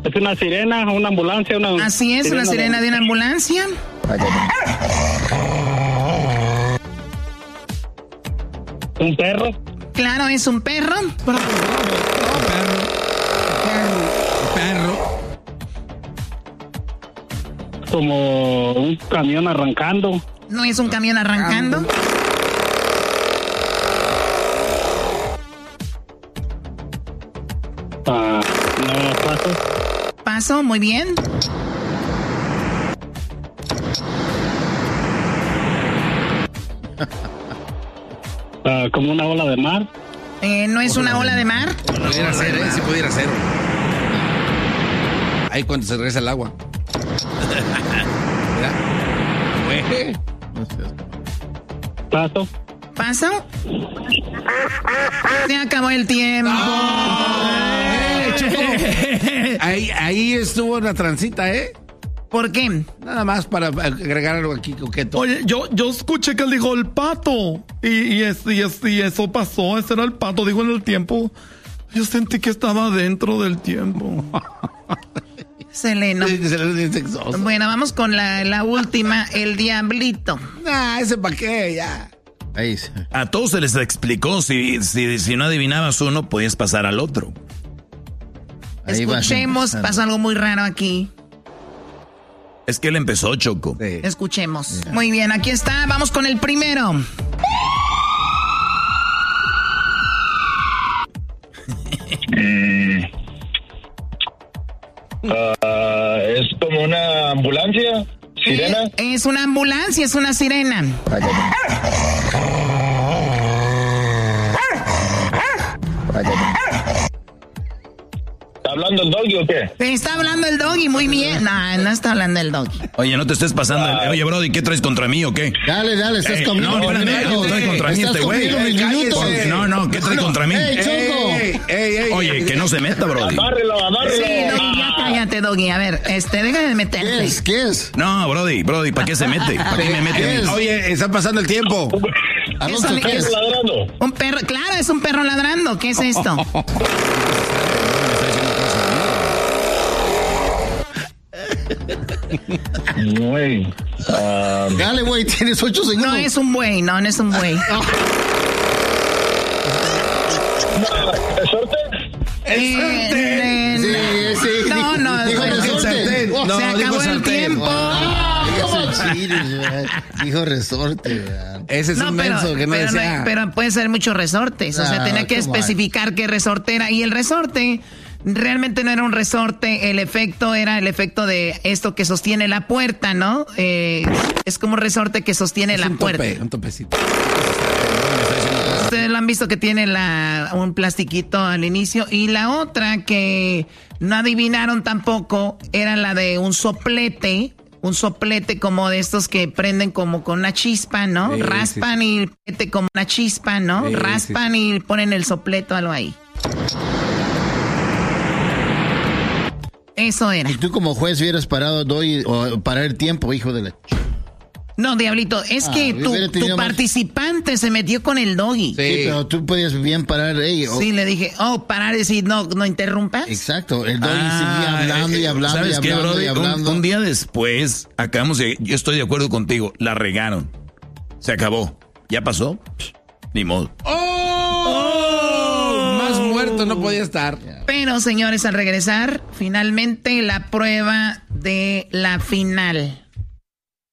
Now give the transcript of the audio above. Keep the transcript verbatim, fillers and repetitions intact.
Es una sirena, una ambulancia, una... Así es, sirena una sirena de... de una ambulancia. ¿Un perro? Claro, es un perro. Perro. Perro. Como un camión arrancando. No es un camión arrancando. Ah, no, paso. Paso, muy bien. Uh, como una ola de mar. Eh, no es una ola de mar. Pudiera ser, ¿eh? Sí pudiera ser. Ahí cuando se regresa el agua. Mira. Paso. ¿Paso? Se acabó el tiempo. Ahí, ahí estuvo una transita, ¿eh? ¿Por qué? Nada más para agregar algo aquí coqueto. Oye, yo, yo escuché que él dijo el pato. Y, y, es, y, es, y eso pasó. Ese era el pato, dijo en el tiempo. Yo sentí que estaba dentro del tiempo. Seleno. Bueno, vamos con la, la última, el diablito. Nah, ese pa' qué, ya. Ahí sí. A todos se les explicó. Si, si, si no adivinabas uno, podías pasar al otro. Ahí Escuchemos, pasó algo muy raro aquí. Es que él empezó, Choco. Sí. Escuchemos. Yeah. Muy bien, aquí está. Vamos con el primero. Mm. Uh, es como una ambulancia, sirena. Eh, es una ambulancia, es una sirena. ¿Está hablando el doggy o qué? Está hablando el doggy, muy bien. No, no está hablando el doggy. Oye, no te estés pasando. Ah. El... Oye, Brody, ¿qué traes contra mí o qué? Dale, dale, estás eh, comiendo. No, espérate, ¿qué trae contra mí este güey? No, no, ¿qué trae contra mí? Ey, Choco. Ey, ey, ey, Oye, ey, que no se meta, Brody. Amárrelo, amárrelo. Sí, doggy, ya cállate, doggy. A ver, este, déjame de meterte. ¿Qué es? ¿Qué es? No, Brody, Brody, ¿para qué se mete? ¿Para qué me mete? Es? Oye, está pasando el tiempo. ¿Es un perro ladrando? Un perro, claro, es un perro ladrando. ¿Qué es esto? Güey. Um... Dale, güey, tienes ocho segundos. No es un buey, no, no es un buey. ¿Resorte? Eh, eh, sí, sí. No, no, dijo resorte. No, se acabó el tiempo. Dijo resorte. Ese es no, un pero, menso que no pero, decía. no, pero puede ser muchos resortes. O sea, No, tenía que especificar on. qué resorte era. Y el resorte realmente no era un resorte. El efecto era el efecto de esto que sostiene la puerta, ¿no? Eh, es como un resorte que sostiene es la un puerta. Tope, un topecito. Ustedes lo han visto que tiene la, un plastiquito al inicio. Y la otra que no adivinaron tampoco era la de un soplete. Un soplete como de estos que prenden como con una chispa, ¿no? Sí, Raspan sí, sí. y mete como una chispa, ¿no? Sí, Raspan sí, sí. y ponen el sopleto, algo ahí. Eso era. Y tú como juez hubieras parado doy o parar el tiempo, hijo de la... No, Diablito, es ah, que tu, tu participante más... se metió con el doggy. Sí, sí, pero tú podías bien parar. Ey, o... Sí, le dije, oh, parar y decir, no, no interrumpas. Exacto, el doggy ah, seguía hablando y hablando ¿sabes y hablando, qué, Brody? y hablando. Un, un día después, acabamos de, yo estoy de acuerdo contigo, la regaron. Se acabó. ¿Ya pasó? Ni modo. ¡Oh! ¡Oh! Más muerto no podía estar. Pero, señores, al regresar, finalmente la prueba de la final.